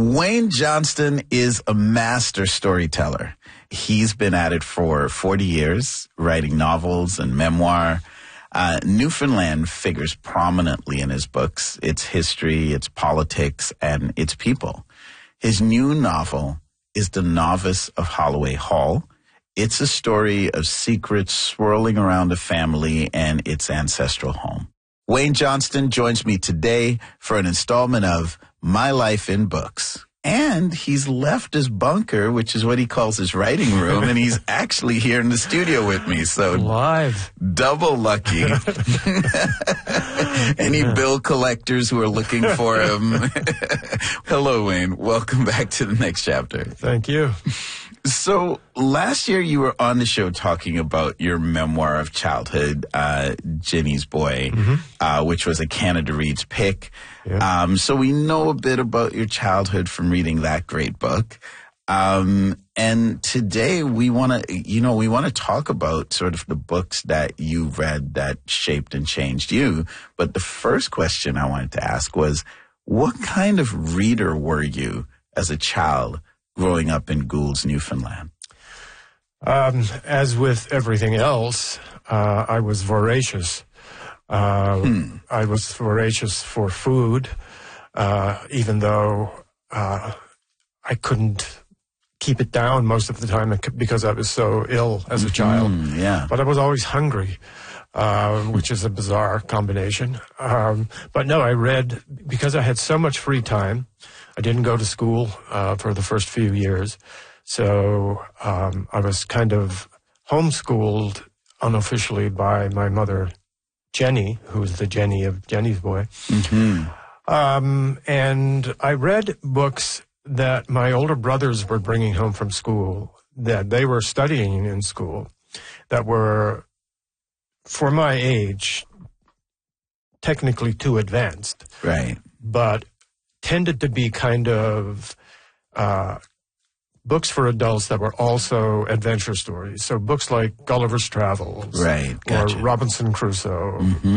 Wayne Johnston is a master storyteller. He's been at it for 40 years, writing novels and memoir. Newfoundland figures prominently in his books, its history, its politics, and its people. His new novel is The Novice of Holloway Hall. It's a story of secrets swirling around a family and its ancestral home. Wayne Johnston joins me today for an installment of My Life in Books. And he's left his bunker, which is what he calls his writing room, and he's actually here in the studio with me. So live. Double lucky. Any bill collectors who are looking for him. Hello, Wayne. Welcome back to the next chapter. Thank you. So last year you were on the show talking about your memoir of childhood, Jenny's Boy, which was a Canada Reads pick. Yeah. So we know a bit about your childhood from reading that great book. And today we want to talk about sort of the books that you read that shaped and changed you. But the first question I wanted to ask was, what kind of reader were you as a child growing up in Goulds, Newfoundland? As with everything else, I was voracious. I was voracious for food, even though I couldn't keep it down most of the time because I was so ill as a child. Yeah. But I was always hungry, which is a bizarre combination. But no, I read because I had so much free time. I didn't go to school for the first few years, so I was kind of homeschooled unofficially by my mother, Jenny, who was the Jenny of Jenny's Boy. And I read books that my older brothers were bringing home from school, that they were studying in school, that were, for my age, technically too advanced. Right. But tended to be kind of books for adults that were also adventure stories. So books like Gulliver's Travels, right, gotcha. Or Robinson Crusoe,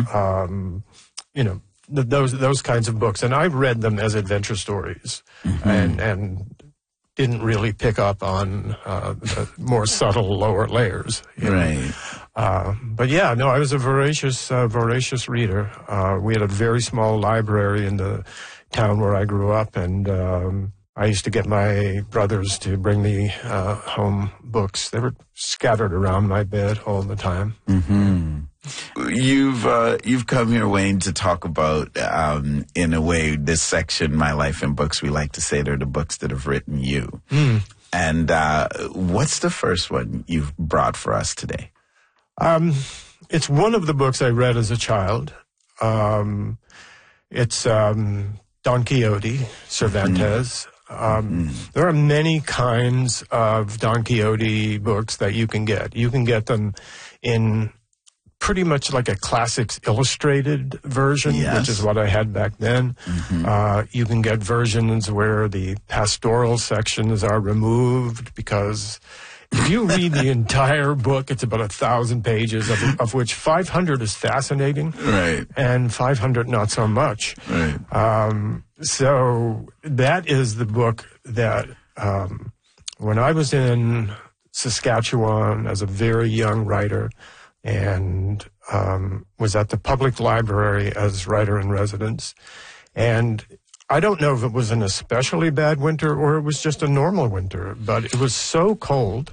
those kinds of books. And I read them as adventure stories, and didn't really pick up on the more subtle lower layers. Right. But yeah, no, I was a voracious reader. We had a very small library in the town where I grew up, and I used to get my brothers to bring me home books. They were scattered around my bed all the time. You've come here, Wayne, to talk about, in a way, this section, My Life in Books. We like to say they're the books that have written you. And what's the first one you've brought for us today? It's one of the books I read as a child. It's Don Quixote, Cervantes. There are many kinds of Don Quixote books that you can get. You can get them in pretty much like a classics illustrated version, which is what I had back then. You can get versions where the pastoral sections are removed, because if you read the entire book, it's about 1,000 pages, of which 500 is fascinating, right, and 500 not so much. Right. So that is the book that when I was in Saskatchewan as a very young writer, and was at the public library as writer-in-residence, and I don't know if it was an especially bad winter or it was just a normal winter, but it was so cold